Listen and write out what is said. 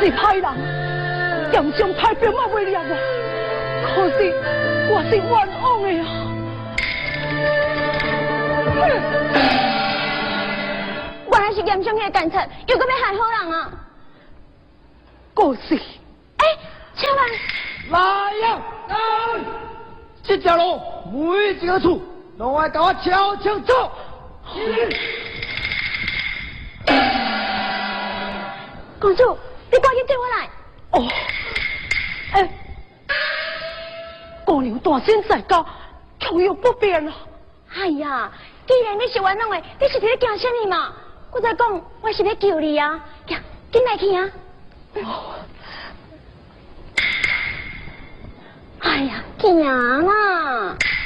是歹人，严将太平嘛袂了啊！可是我是冤枉的啊！ 原来是严将迄个奸贼，又搁要害好人啊！ 故事， 千万来呀，来！这条路每一个处，拢爱甲我瞧清楚。 公主，你赶紧对我来。 哦，姑娘大身在家，强用不便啊！ 哎呀，既然你是冤枉的，你是伫咧惊什么嘛？我再讲，我是咧救你啊！呀，紧来去啊！哎呀，惊啊！